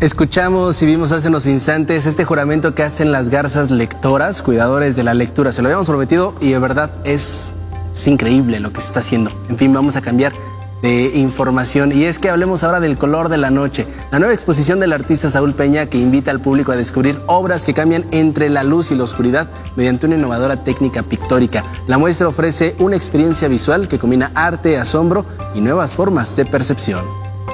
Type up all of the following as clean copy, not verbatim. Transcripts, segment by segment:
Escuchamos y vimos hace unos instantes este juramento que hacen las garzas lectoras, cuidadores de la lectura. Se lo habíamos prometido y de verdad es increíble lo que se está haciendo. En fin, vamos a cambiar de información y es que hablemos ahora del color de la noche. La nueva exposición del artista Saúl Peña que invita al público a descubrir obras que cambian entre la luz y la oscuridad mediante una innovadora técnica pictórica. La muestra ofrece una experiencia visual que combina arte, asombro y nuevas formas de percepción.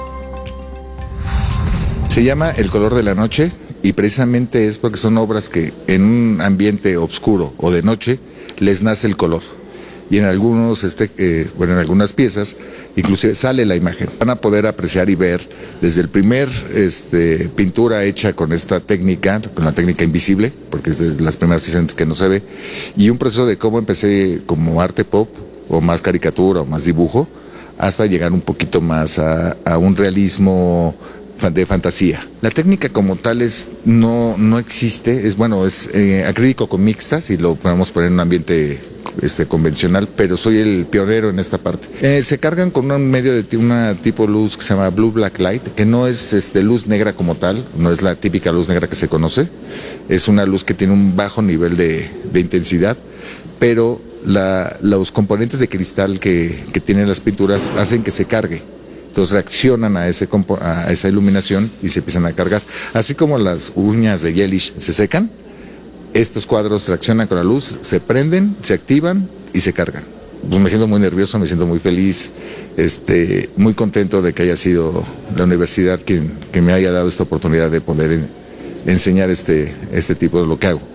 Se llama El color de la noche y precisamente es porque son obras que en un ambiente oscuro o de noche les nace el color. Y en algunos, en algunas piezas, inclusive sale la imagen. Van a poder apreciar y ver desde el primer pintura hecha con esta técnica, con la técnica invisible, porque es de las primeras que no se ve, y un proceso de cómo empecé como arte pop, o más caricatura, o más dibujo, hasta llegar un poquito más a un realismo de fantasía. La técnica como tal no existe, es acrílico con mixtas y lo podemos poner en un ambiente convencional, pero soy el pionero en esta parte. Se cargan con un medio de una tipo luz que se llama Blue Black Light, que no es luz negra como tal, no es la típica luz negra que se conoce, es una luz que tiene un bajo nivel de intensidad, pero los componentes de cristal que tienen las pinturas hacen que se cargue. Entonces reaccionan a esa iluminación y se empiezan a cargar. Así como las uñas de Gelish se secan, estos cuadros reaccionan con la luz, se prenden, se activan y se cargan. Pues me siento muy nervioso, me siento muy feliz, muy contento de que haya sido la universidad que me haya dado esta oportunidad de poder enseñar este tipo de lo que hago.